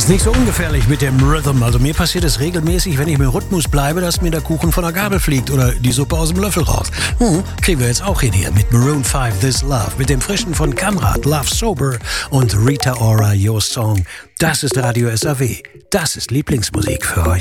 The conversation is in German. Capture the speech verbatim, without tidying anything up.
Ist nicht so ungefährlich mit dem Rhythm. Also mir passiert es regelmäßig, wenn ich im Rhythmus bleibe, dass mir der Kuchen von der Gabel fliegt oder die Suppe aus dem Löffel raus. Hm, kriegen wir jetzt auch hin hier mit Maroon five, This Love, mit dem frischen von Kamrat, Love Sober und Rita Ora, Your Song. Das ist Radio S A W. Das ist Lieblingsmusik für euch.